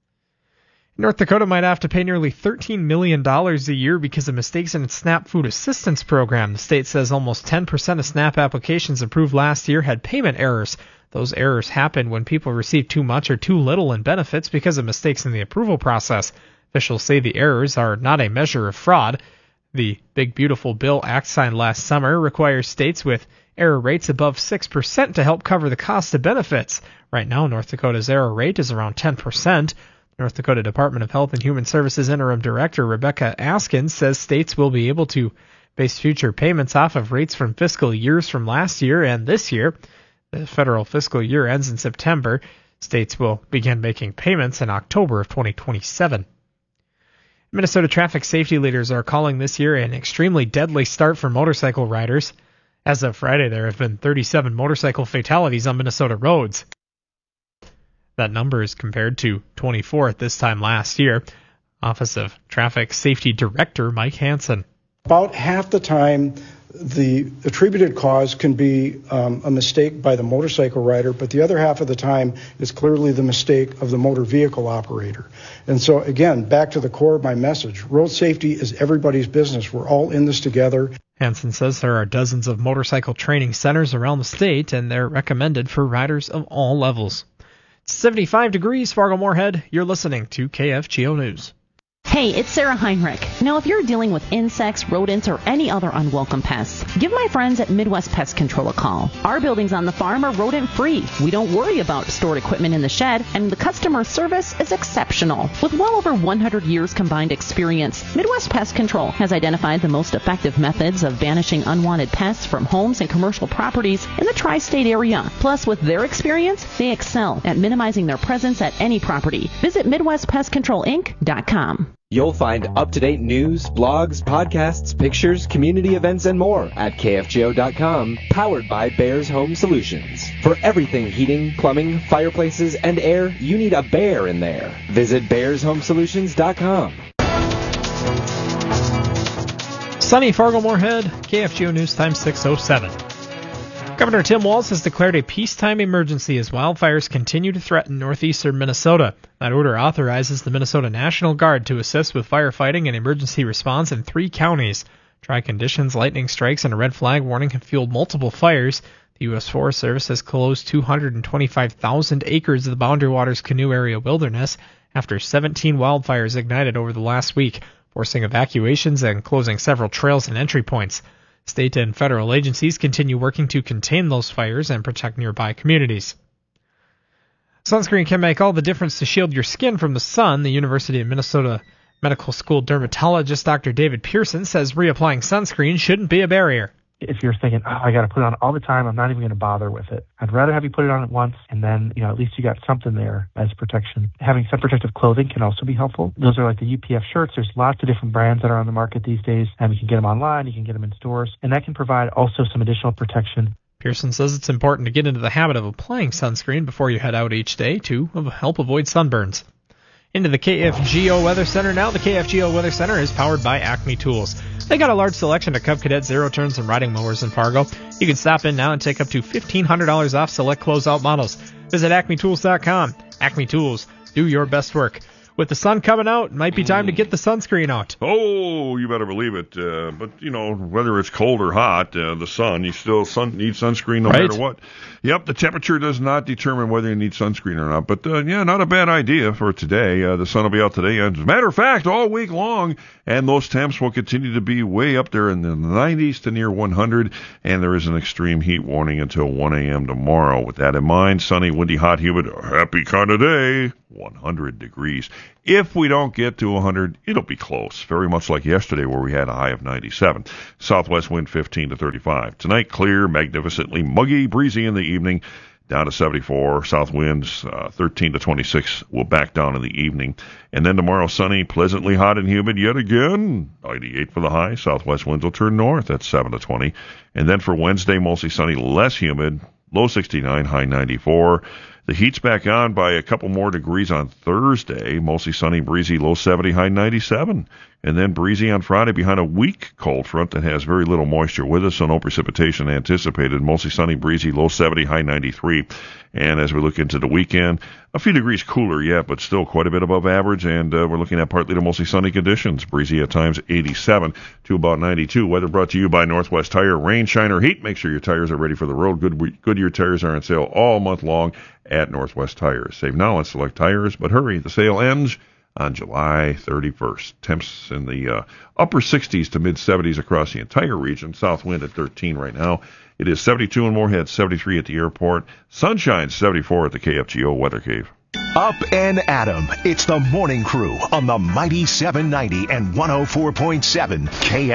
North Dakota might have to pay nearly $13 million a year because of mistakes in its SNAP food assistance program. The state says almost 10% of SNAP applications approved last year had payment errors. Those errors happen when people receive too much or too little in benefits because of mistakes in the approval process. Officials say the errors are not a measure of fraud. The Big Beautiful Bill Act signed last summer requires states with error rates above 6% to help cover the cost of benefits. Right now, North Dakota's error rate is around 10%. North Dakota Department of Health and Human Services Interim Director Rebecca Askin says states will be able to base future payments off of rates from fiscal years from last year and this year. The federal fiscal year ends in September. States will begin making payments in October of 2027. Minnesota traffic safety leaders are calling this year an extremely deadly start for motorcycle riders. As of Friday, there have been 37 motorcycle fatalities on Minnesota roads. That number is compared to 24 at this time last year. Office of Traffic Safety Director Mike Hansen. About half the time, the attributed cause can be a mistake by the motorcycle rider, but the other half of the time is clearly the mistake of the motor vehicle operator. And so, again, back to the core of my message, road safety is everybody's business. We're all in this together. Hansen says there are dozens of motorcycle training centers around the state, and they're recommended for riders of all levels. It's 75 degrees, Fargo-Moorhead. You're listening to KFGO News. Hey, it's Sarah Heinrich. Now, if you're dealing with insects, rodents, or any other unwelcome pests, give my friends at Midwest Pest Control a call. Our buildings on the farm are rodent-free. We don't worry about stored equipment in the shed, and the customer service is exceptional. With well over 100 years combined experience, Midwest Pest Control has identified the most effective methods of banishing unwanted pests from homes and commercial properties in the tri-state area. Plus, with their experience, they excel at minimizing their presence at any property. Visit MidwestPestControlInc.com. You'll find up-to-date news, blogs, podcasts, pictures, community events, and more at KFGO.com, powered by Bears Home Solutions. For everything heating, plumbing, fireplaces, and air, you need a bear in there. Visit BearsHomeSolutions.com. Sunny Fargo-Moorhead, KFGO News Time 6:07. Governor Tim Walz has declared a peacetime emergency as wildfires continue to threaten northeastern Minnesota. That order authorizes the Minnesota National Guard to assist with firefighting and emergency response in 3 counties. Dry conditions, lightning strikes, and a red flag warning have fueled multiple fires. The U.S. Forest Service has closed 225,000 acres of the Boundary Waters Canoe Area Wilderness after 17 wildfires ignited over the last week, forcing evacuations and closing several trails and entry points. State and federal agencies continue working to contain those fires and protect nearby communities. Sunscreen can make all the difference to shield your skin from the sun. The University of Minnesota Medical school dermatologist Dr. David Pearson says reapplying sunscreen shouldn't be a barrier. If you're thinking, I got to put it on all the time, I'm not even going to bother with it. I'd rather have you put it on at once, and then, at least you got something there as protection. Having sun protective clothing can also be helpful. Those are like the UPF shirts. There's lots of different brands that are on the market these days, and you can get them online, you can get them in stores, and that can provide also some additional protection. Pearson says it's important to get into the habit of applying sunscreen before you head out each day to help avoid sunburns. Into the KFGO Weather Center now. The KFGO Weather Center is powered by Acme Tools. They got a large selection of Cub Cadet zero-turns and riding mowers in Fargo. You can stop in now and take up to $1,500 off select closeout models. Visit acmetools.com. Acme Tools, do your best work. With the sun coming out, it might be time to get the sunscreen out. Oh, you better believe it. But, whether it's cold or hot, the sun, you still need sunscreen no matter what. Yep, the temperature does not determine whether you need sunscreen or not. But, not a bad idea for today. The sun will be out today. As a matter of fact, all week long. And those temps will continue to be way up there in the 90s to near 100. And there is an extreme heat warning until 1 a.m. tomorrow. With that in mind, sunny, windy, hot, humid, happy kind of day. 100 degrees. If we don't get to 100, it'll be close. Very much like yesterday where we had a high of 97. Southwest wind 15 to 35. Tonight, clear, magnificently muggy, breezy in the evening. Down to 74. South winds 13 to 26 will back down in the evening. And then tomorrow, sunny, pleasantly hot and humid yet again. 98 for the high. Southwest winds will turn north at 7 to 20. And then for Wednesday, mostly sunny, less humid. Low 69, high 94. The heat's back on by a couple more degrees on Thursday. Mostly sunny, breezy, low 70, high 97. And then breezy on Friday behind a weak cold front that has very little moisture with us, so no precipitation anticipated. Mostly sunny, breezy, low 70, high 93. And as we look into the weekend, a few degrees cooler yet, but still quite a bit above average. And we're looking at partly to mostly sunny conditions. Breezy at times 87 to about 92. Weather brought to you by Northwest Tire. Rain, shine, or heat, make sure your tires are ready for the road. Goodyear tires are on sale all month long at Northwest Tires. Save now on select tires, but hurry, the sale ends on July 31st. Temps in the upper 60s to mid 70s across the entire region. South wind at 13 right now. It is 72 in Moorhead, 73 at the airport. Sunshine 74 at the KFGO Weather Cave. Up and Adam. It's the morning crew on the mighty 790 and 104.7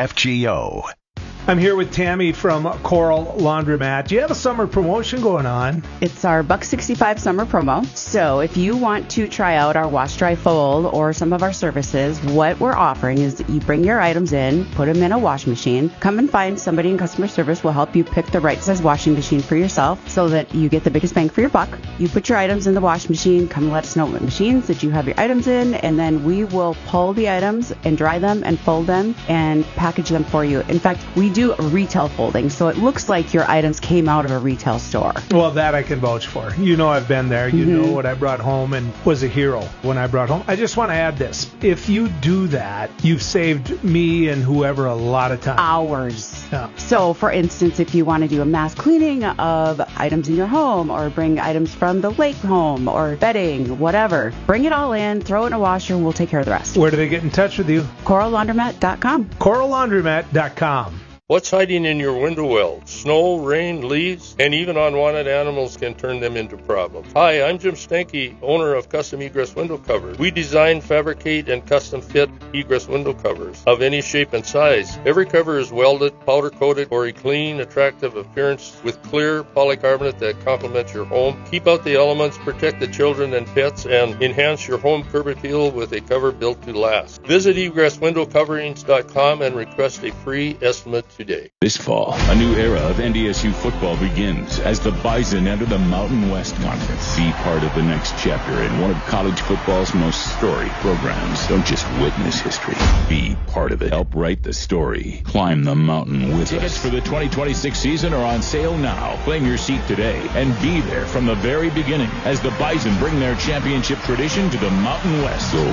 KFGO. I'm here with Tammy from Coral Laundromat. Do you have a summer promotion going on? It's our $1.65 summer promo. So if you want to try out our wash, dry, fold or some of our services, what we're offering is that you bring your items in, put them in a wash machine, come and find somebody in customer service will help you pick the right size washing machine for yourself so that you get the biggest bang for your buck. You put your items in the wash machine, come let us know what machines that you have your items in, and then we will pull the items and dry them and fold them and package them for you. In fact, we do a retail folding, so it looks like your items came out of a retail store. Well, that I can vouch for. I've been there. You know what I brought home and was a hero when I brought home. I just want to add this. If you do that, you've saved me and whoever a lot of time. Hours. Yeah. So, for instance, if you want to do a mass cleaning of items in your home or bring items from the lake home or bedding, whatever, bring it all in, throw it in a washer, and we'll take care of the rest. Where do they get in touch with you? CoralLaundromat.com. CoralLaundromat.com. What's hiding in your window well? Snow, rain, leaves, and even unwanted animals can turn them into problems. Hi, I'm Jim Stanky, owner of Custom Egress Window Covers. We design, fabricate, and custom fit egress window covers of any shape and size. Every cover is welded, powder coated for a clean, attractive appearance with clear polycarbonate that complements your home. Keep out the elements, protect the children and pets, and enhance your home curb appeal with a cover built to last. Visit egresswindowcoverings.com and request a free estimate today. This fall, a new era of NDSU football begins as the Bison enter the Mountain West Conference. Be part of the next chapter in one of college football's most storied programs. Don't just witness history. Be part of it. Help write the story. Climb the mountain with Tickets us. For the 2026 season are on sale now. Claim your seat today and be there from the very beginning as the Bison bring their championship tradition to the Mountain West. Go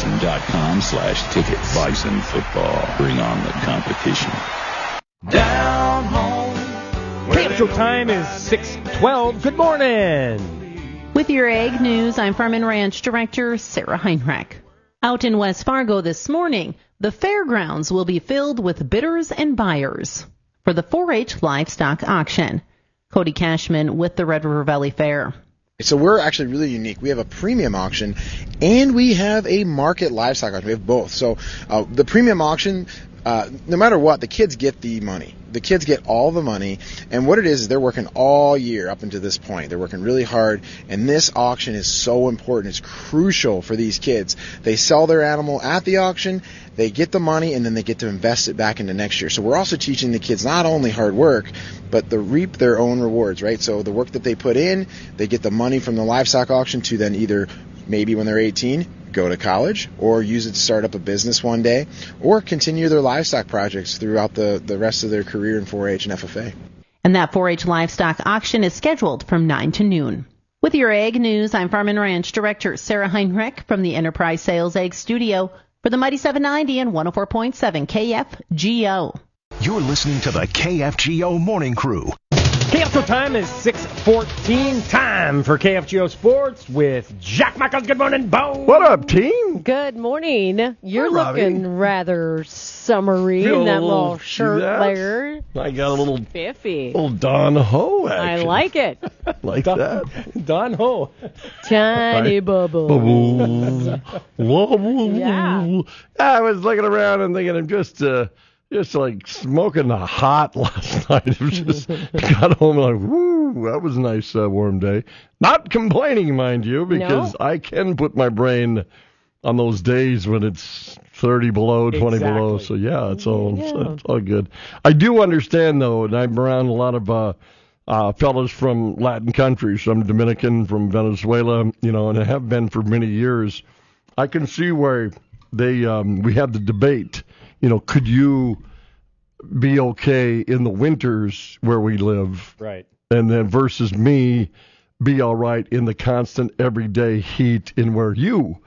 Bison.com/tickets. Bison football. Bring on the competition. Down home. KFGO time is 6:12. Good morning. With your Ag News, I'm Farm and Ranch Director Sarah Heinrich. Out in West Fargo this morning, the fairgrounds will be filled with bidders and buyers for the 4-H livestock auction. Cody Cashman with the Red River Valley Fair. So we're actually really unique. We have a premium auction, and we have a market livestock auction. We have both. So the premium auction, no matter what, the kids get the money. The kids get all the money, and what it is they're working all year up until this point. They're working really hard, and this auction is so important. It's crucial for these kids. They sell their animal at the auction, they get the money, and then they get to invest it back into next year. So we're also teaching the kids not only hard work, but to reap their own rewards, right? So the work that they put in, they get the money from the livestock auction to then either, maybe when they're 18, go to college, or use it to start up a business one day, or continue their livestock projects throughout the rest of their career in 4-H and FFA. And that 4-H livestock auction is scheduled from 9 to noon. With your Ag News, I'm Farm and Ranch Director Sarah Heinrich from the Enterprise Sales Ag Studio for the Mighty 790 and 104.7 KFGO. You're listening to the KFGO Morning Crew. KFGO time is 6:14. Time for KFGO Sports with Jack Michaels. Good morning, Bo. What up, team? Good morning. You're Hi, looking rather summery in that little shirt there. I got a little spiffy. Little Don Ho action. I like it. Like that. Don Ho. Tiny bubbles. Yeah. I was looking around and thinking I'm just like smoking the hot last night. It was just got home and like, woo, that was a nice warm day. Not complaining, mind you, because I can put my brain on those days when it's 30 below, 20 below. So yeah, it's all good. I do understand though, and I'm around a lot of fellas from Latin countries, some Dominican, from Venezuela, and I have been for many years. I can see where we had the debate. Could you be okay in the winters where we live? Right. And then versus me be all right in the constant everyday heat in where you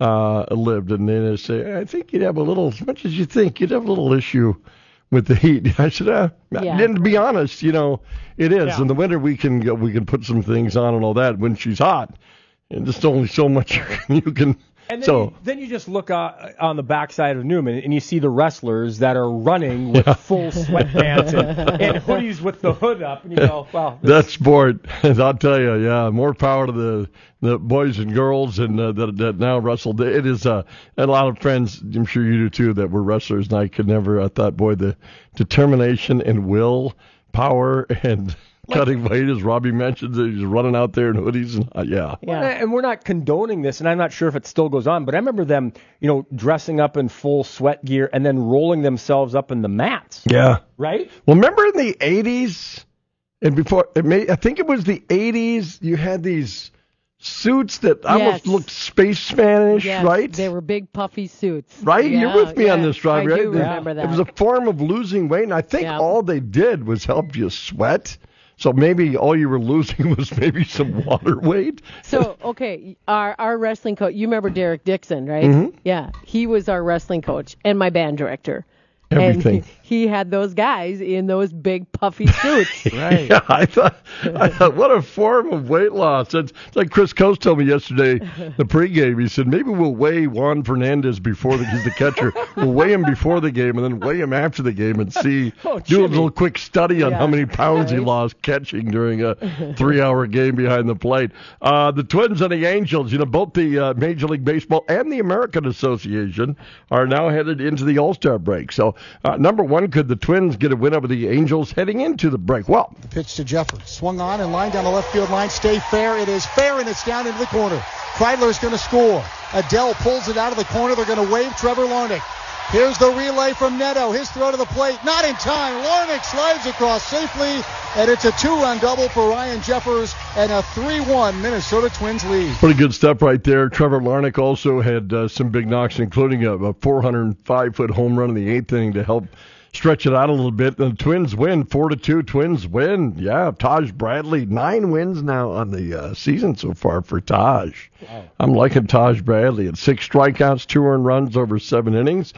lived. And then they say, I think you'd have a little, as much as you think, you'd have a little issue with the heat. I said, and to be honest, it is. Yeah. In the winter we can put some things on and all that when she's hot. And just only so much you can. And then you just look on the backside of Newman and you see the wrestlers that are running with full sweatpants and hoodies with the hood up, and you go, wow. That's sport. I'll tell you, more power to the boys and girls and that now wrestle. It is a lot of friends, I'm sure you do too, that were wrestlers, and I could never. I thought, boy, the determination and will power and cutting weight, as Robbie mentioned, he's running out there in hoodies and And we're not condoning this, and I'm not sure if it still goes on, but I remember them, dressing up in full sweat gear and then rolling themselves up in the mats. Yeah. Right? Well, remember in the 80s and before I think it was the 80s, you had these suits that almost looked space Spanish, right? They were big puffy suits. Right? Yeah, You're with me on this, Robbie, right? I do remember that. It was a form of losing weight, and I think all they did was help you sweat. So maybe all you were losing was maybe some water weight. So, okay, our wrestling coach, you remember Derek Dixon, right? Mm-hmm. Yeah, he was our wrestling coach and my band director. Everything. And he had those guys in those big puffy suits. Right. Yeah, I thought, what a form of weight loss. It's like Chris Coase told me yesterday, the pregame. He said, maybe we'll weigh Juan Fernandez before he's the catcher. We'll weigh him before the game and then weigh him after the game and see, do a little quick study on how many pounds he lost catching during a 3-hour game behind the plate. The Twins and the Angels, both the Major League Baseball and the American Association are now headed into the All-Star break. So, number one, could the Twins get a win over the Angels heading into the break? Well, the pitch to Jeffers. Swung on and line down the left field line. Stay fair. It is fair, and it's down into the corner. Kreidler's going to score. Adele pulls it out of the corner. They're going to wave Trevor Larnach. Here's the relay from Neto. His throw to the plate. Not in time. Larnach slides across safely, and it's a 2-run double for Ryan Jeffers and a 3-1 Minnesota Twins lead. Pretty good stuff right there. Trevor Larnach also had some big knocks, including a 405-foot home run in the 8th inning to help stretch it out a little bit. The Twins win 4-2. Twins win. Yeah, Taj Bradley, 9 wins now on the season so far for Taj. Wow. I'm liking Taj Bradley at 6 strikeouts, 2 earned runs over 7 innings.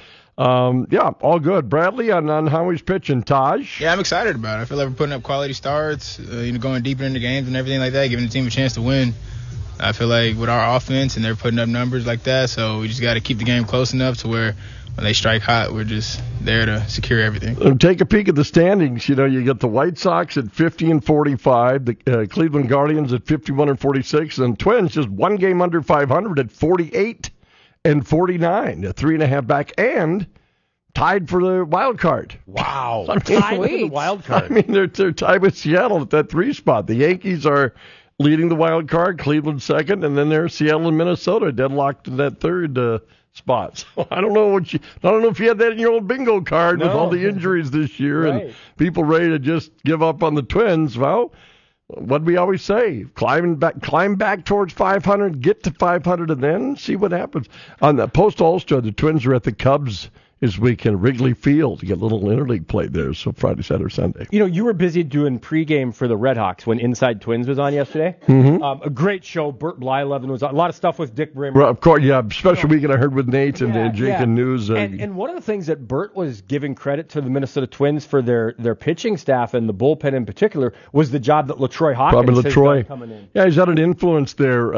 All good. Bradley on how he's pitching. Taj? Yeah, I'm excited about it. I feel like we're putting up quality starts, going deeper into games and everything like that, giving the team a chance to win. I feel like with our offense and they're putting up numbers like that, so we just got to keep the game close enough to where when they strike hot, we're just there to secure everything. Take a peek at the standings. You got the White Sox at 50-45, the Cleveland Guardians at 51-46, and Twins just one game under 500 at 48-49, a 3.5 back, and tied for the wild card. Wow. Tied for the wild card. They're tied with Seattle at that 3 spot. The Yankees are leading the wild card, Cleveland second, and then there's Seattle and Minnesota deadlocked in that 3rd spot. So I don't know if you had that in your old bingo card with all the injuries this year and people ready to just give up on the Twins. Well, what we always say, climb back towards 500, get to 500, and then see what happens. On the post All-Star, the Twins are at the Cubs this weekend at Wrigley Field to get a little interleague play there, so Friday, Saturday, Sunday. You were busy doing pregame for the Redhawks when Inside Twins was on yesterday. Mm-hmm. A great show. Burt Blyleven was on. A lot of stuff with Dick Brimmer. Well, of course, yeah. Special weekend I heard with Nate and Jake and News. And one of the things that Burt was giving credit to the Minnesota Twins for their pitching staff and the bullpen in particular was the job that LaTroy Hawkins has done coming in. Yeah, he's had an influence there.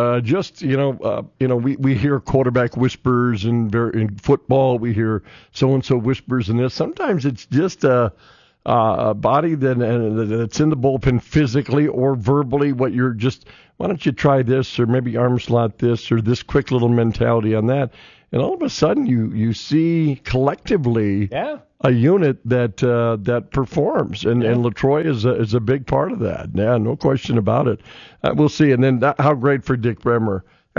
We hear quarterback whispers in football. We hear so-and-so whispers in this. Sometimes it's just a body that's in the bullpen physically or verbally. Why don't you try this, or maybe arm slot this, or this quick little mentality on that. And all of a sudden you see collectively a unit that performs, and LaTroy is a big part of that. Yeah, no question about it. We'll see. And then how great for Dick Bremer.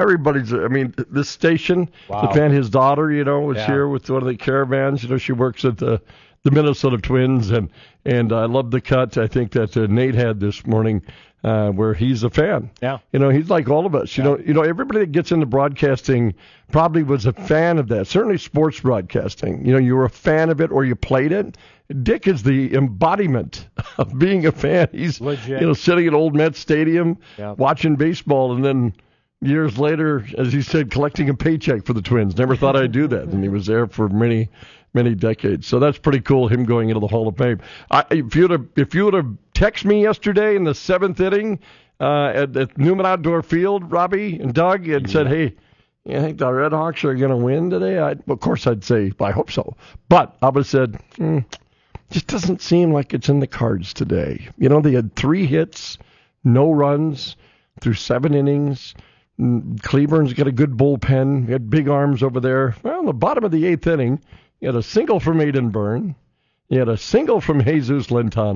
This station, the fan, his daughter, was here with one of the caravans. She works at the Minnesota Twins, and I love the cut I think that Nate had this morning, where he's a fan. Yeah. He's like all of us. Everybody that gets into broadcasting probably was a fan of that. Certainly sports broadcasting. You were a fan of it or you played it. Dick is the embodiment of being a fan. He's legit. Sitting at Old Met Stadium watching baseball, and then years later, as he said, collecting a paycheck for the Twins. Never thought I'd do that. And he was there for many, many decades. So that's pretty cool, him going into the Hall of Fame. If you would have texted me yesterday in the 7th inning at Newman Outdoor Field, Robbie and Doug, and said, hey, you think the Red Hawks are going to win today? Of course I'd say, I hope so. But I would have said, just doesn't seem like it's in the cards today. They had 3 hits, no runs through 7 innings. Cleburne's got a good bullpen. He had big arms over there. Well, in the bottom of the 8th inning, he had a single from Aiden Byrne. He had a single from Jesus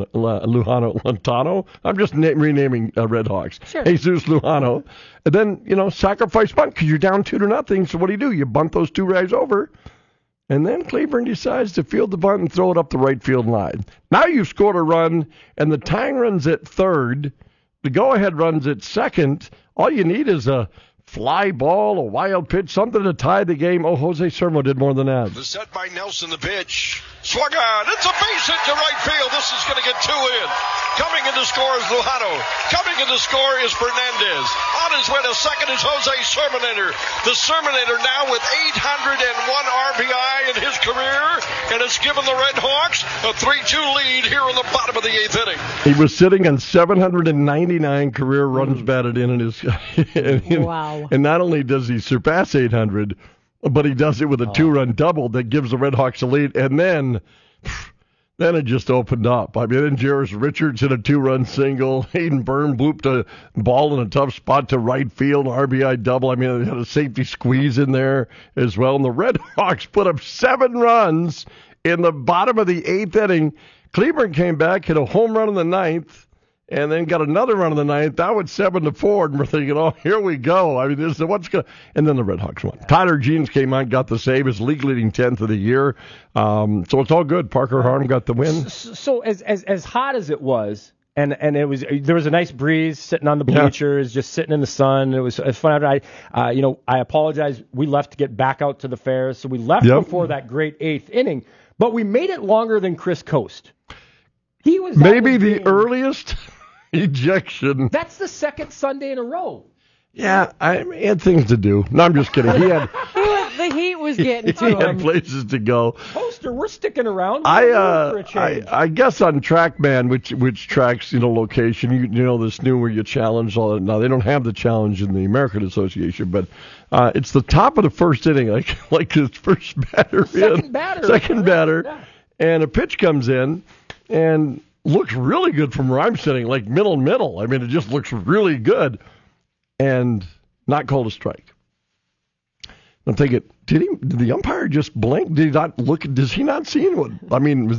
Lujano. I'm just renaming Red Hawks. Sure. Jesus Lujano. And then, sacrifice bunt because you're down 2-0. So what do? You bunt those 2 guys over. And then Cleburne decides to field the bunt and throw it up the right field line. Now you've scored a run, and the tying run's at 3rd. The go-ahead run's at 2nd. All you need is a fly ball, a wild pitch, something to tie the game. Oh, Jose Sermo did more than that. The set by Nelson, the pitch. Swung on. It's a base hit to right field. This is going to get 2 in. Coming in to score is Lujano. Coming in to score is Fernandez. On his way to second is Jose Sermonator. The Sermonator now with 801 RBI in his career, and it's given the Red Hawks a 3-2 lead here in the bottom of the 8th inning. He was sitting on 799 career runs batted in his. Wow. And not only does he surpass 800, but he does it with a 2-run double that gives the Red Hawks a lead. And then it just opened up. Then Jairus Richards hit a 2-run single. Aiden Byrne blooped a ball in a tough spot to right field, RBI double. They had a safety squeeze in there as well. And the Red Hawks put up 7 runs in the bottom of the 8th inning. Cleburne came back, hit a home run in the 9th. And then got another run in the 9th. That was 7-4, and we're thinking, oh, here we go. This is what's going. And then the Red Hawks won. Tyler Jeans came on, got the save, his league leading 10th of the year. So it's all good. Parker Harm got the win. So as hot as it was, and there was a nice breeze sitting on the bleachers, just sitting in the sun. It was fun. I apologize. We left to get back out to the fair, so we left before that great 8th inning, but we made it longer than Chris Coast. He was maybe the earliest ejection. That's the 2nd Sunday in a row. Yeah, he had things to do. No, I'm just kidding. He had The heat was getting to He had him. places to go. Poster, we're sticking around. For a change. I guess on TrackMan, which tracks location, you know this new where you challenge all that. Now they don't have the challenge in the American Association, but it's the top of the first inning, like his first batter, second batter, Yeah. and a pitch comes in and looks really good from where I'm sitting, like middle. I mean, it just looks really good, and not called a strike. I'm thinking, did the umpire just blink? Did he not look? Does he not see anyone? I mean,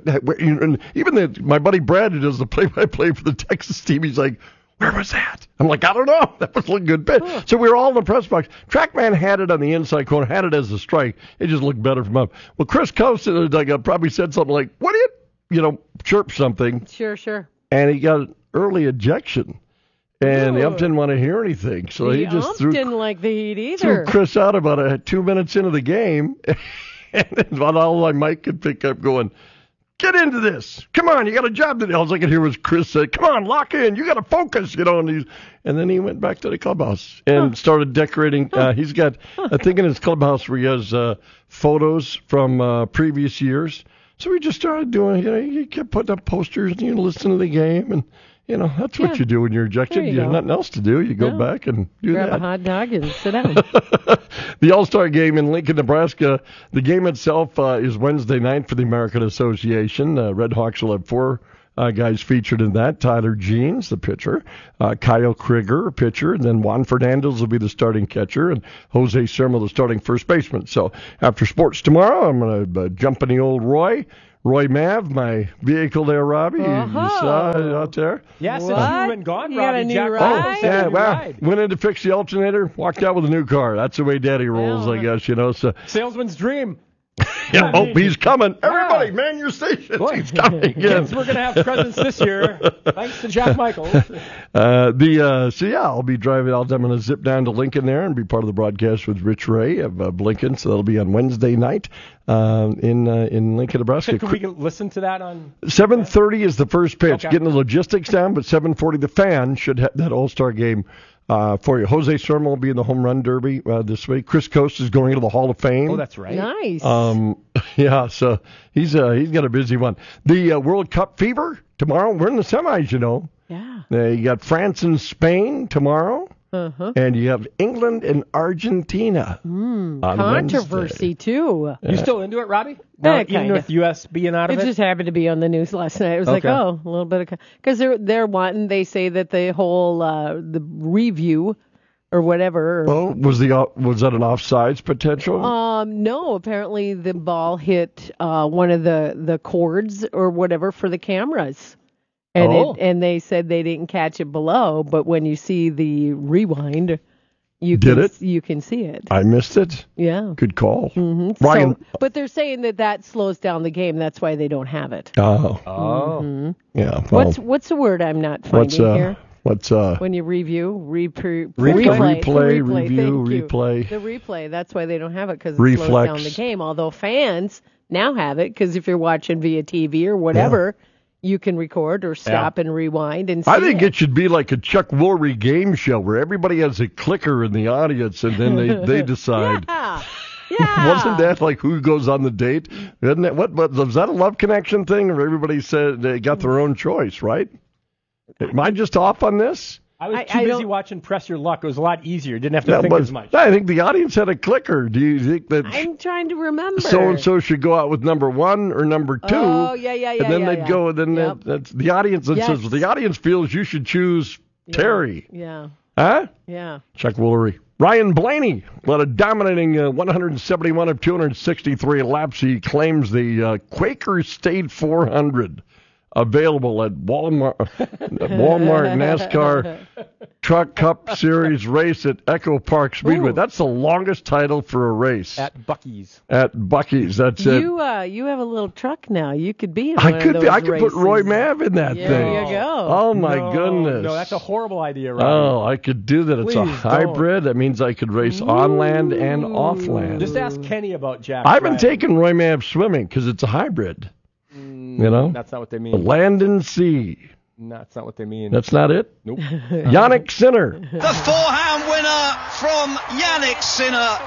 even my buddy Brad, who does the play-by-play for the Texas team, he's like, where was that? I'm like, I don't know. That was a good pitch. So we were all in the press box. TrackMan had it on the inside corner, had it as a strike. It just looked better from up. Well, Chris Coast probably said something like, what did chirp something. Sure. And he got an early ejection. And the ump didn't want to hear anything, so he just didn't like the heat either. threw Chris out about 2 minutes into the game, and all my mic could pick up going, get into this. Come on, you got a job to do. All I could hear was Chris say, come on, lock in. You got to focus, And then he went back to the clubhouse and started decorating. He's got a thing in his clubhouse where he has photos from previous years. So he just started doing, he kept putting up posters and listening to the game, and that's what you do when you're ejected. You have nothing else to do. You go back and grab that. a hot dog and sit down. The All-Star Game in Lincoln, Nebraska. The game itself is Wednesday night for the American Association. Red Hawks will have 4 guys featured in that. Tyler Jeans, the pitcher. Kyle Krieger, a pitcher. And then Juan Fernandez will be the starting catcher. And Jose Sermo, the starting first baseman. So after sports tomorrow, I'm going to jump in the old Roy Mav, my vehicle there, Robbie. You saw it out there? Yeah, since you've been gone, You got Robbie. a new Jack ride? Went in to fix the alternator, walked out with a new car. That's the way Daddy rolls, I guess, So salesman's dream. He's coming. Everybody, man your stations. He's coming again. Kids, we're going to have presents this year, thanks to Jack Michaels. I'll be driving. I'm going to zip down to Lincoln there and be part of the broadcast with Rich Ray of Lincoln. So that'll be on Wednesday night in Lincoln, Nebraska. Can we listen to that on 7:30 is the first pitch. Okay. Getting the logistics down, but 7:40 the Fan should have that All-Star game for you. Jose Sermo will be in the home run derby this week. Chris Coast is going into the Hall of Fame. Oh, that's right. Nice. So he's got a busy one. The World Cup fever tomorrow. We're in the semis, Yeah. You got France and Spain tomorrow. And you have England and Argentina. on Controversy, Wednesday. too. You still into it, Robbie? Yeah, Even kinda. with U.S. being out of it? It just happened to be on the news last night. It was like, a little bit of... Because they're wanting, they say that the whole, the review or whatever... Was that an offsides potential? No, apparently the ball hit one of the cords or whatever for the cameras. And they said they didn't catch it below, but when you see the rewind, you can see it. I missed it. Yeah. Good call. Mm-hmm. Ryan. But they're saying that slows down the game. That's why they don't have it. Oh. Mm-hmm. Yeah. Well, What's the word I'm not finding here? When you review, replay. The replay. That's why they don't have it, because it slows down the game. Although fans now have it, because if you're watching via TV or whatever, you can record or stop and rewind and see I think it should be like a Chuck Woolery game show where everybody has a clicker in the audience and then they decide. Yeah. Wasn't that like who goes on the date? Isn't that what was that a Love Connection thing where everybody said they got their own choice, right? Am I just off on this? I was too busy watching Press Your Luck. It was a lot easier. Didn't have to think as much. I think the audience had a clicker. Do you think that I'm trying to remember. So-and-so should go out with number 1 or number 2? Oh, yeah. And then they'd go, and then that's the audience that says, well, the audience feels you should choose Terry. Yeah. Huh? Yeah. Chuck Woolery. Ryan Blaney led a dominating 171 of 263 laps. He claims the Quaker State 400. Available at Walmart NASCAR Truck Cup Series race at Echo Park Speedway. Ooh. That's the longest title for a race. At Buc-ee's. That's it. You have a little truck now. You could be in one of those I could races. put Roy Mav in that thing. There you go. Oh my goodness. No, that's a horrible idea, Robbie. Oh, I could do that. It's a hybrid. That means I could race on land and off land. Just ask Kenny about Jack. I've been taking Roy Mav swimming because it's a hybrid. That's not what they mean. Land and sea. No, that's not what they mean. That's not it? Nope. Yannick Sinner. The forehand winner from Yannick Sinner.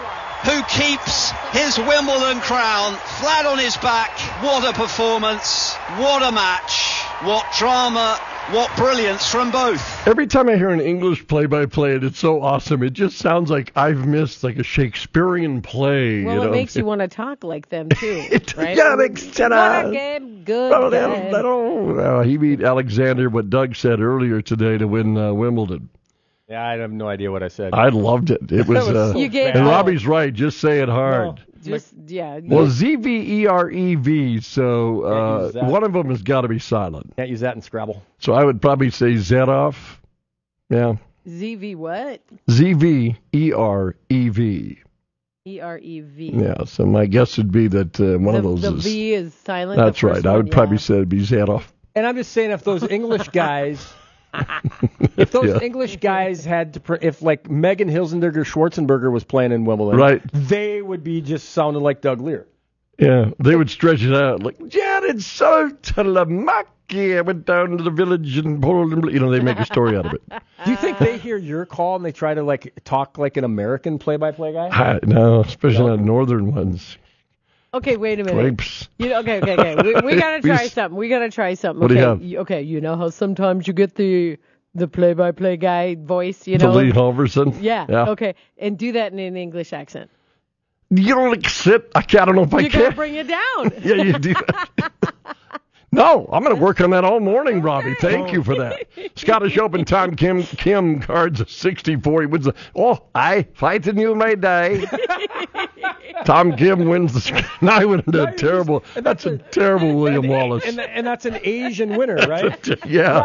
who keeps his Wimbledon crown flat on his back. What a performance, what a match, what drama, what brilliance from both. Every time I hear an English play-by-play, and it's so awesome, it just sounds like I've missed like a Shakespearean play. Well, it makes you want to talk like them too, right? Yeah, makes sense. What a game, good game. He beat Alexander, what Doug said earlier today, to win Wimbledon. Yeah, I have no idea what I said. I loved it. It was, and Robbie's right. Just say it hard. Well, Z-V-E-R-E-V, so one of them has got to be silent. Can't use that in Scrabble. So I would probably say Zedov. Yeah. Z-V what? Z-V-E-R-E-V. E-R-E-V. Yeah, so my guess would be that one of those the is... V is silent. That's right. I would probably say it'd be Zedov. And I'm just saying, if those English guys... If those English guys had to, if like Megan Hilsenberger Schwarzenberger was playing in Wimbledon, right, they would be just sounding like Doug Lear. Yeah, they would stretch it out like Jared Saltalamacchi. I went down to the village and pulled him. They make a story out of it. Do you think they hear your call and they try to like talk like an American play-by-play guy? No, especially not northern ones. Okay, wait a minute. Grapes. Okay. We gotta try something. What do you have? Okay, you know how sometimes you get the play-by-play guy voice, you know? The Lee Halverson? Yeah. Okay, and do that in an English accent. You don't sit. I don't know if I can. You gotta bring it down. Yeah, you do. No, I'm going to work on that all morning, Robbie. Thank you for that. Scottish Open Tom Kim cards a 64. He wins I fight in you may die. Tom Kim wins the. Now I went into a terrible. That's a terrible William Wallace. And that's an Asian winner, right? Yeah.